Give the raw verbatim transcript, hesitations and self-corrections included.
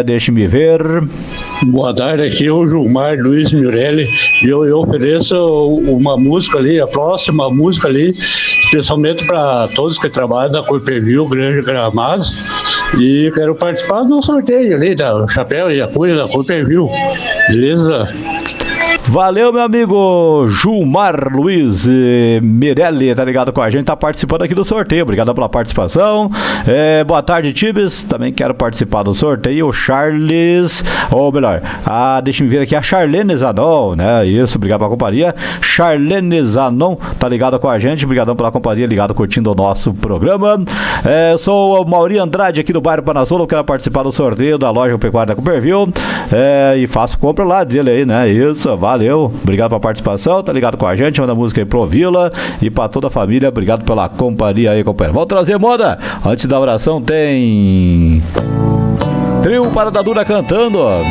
É, deixe-me ver. Boa tarde, aqui é o Gilmar Luiz Mirelli. Eu, eu ofereço uma música ali, a próxima música ali, especialmente para todos que trabalham na Corperville, Grande Gramado. E quero participar do sorteio ali, da Chapéu e a Cunha da Corperville. Beleza? Valeu, meu amigo Gilmar Luiz eh, Mirelli, tá ligado com a gente, tá participando aqui do sorteio. Obrigado pela participação. É, boa tarde, Tibes. Também quero participar do sorteio. O Charles, ou melhor, a, deixa eu ver aqui, a Charlene Zanon, né? Isso, obrigado pela companhia. Charlene Zanon, tá ligado com a gente. Obrigadão pela companhia, ligado, curtindo o nosso programa. É, sou o Mauri Andrade aqui do bairro Panazolo. Quero participar do sorteio da loja Pecuária da Cooperville. É, e faço compra lá dele aí, né? Isso, valeu. Obrigado pela participação, tá ligado com a gente, manda música aí pro Vila e pra toda a família, obrigado pela companhia aí, companheiro. Vamos trazer moda, antes da oração tem Trio Parada Dura cantando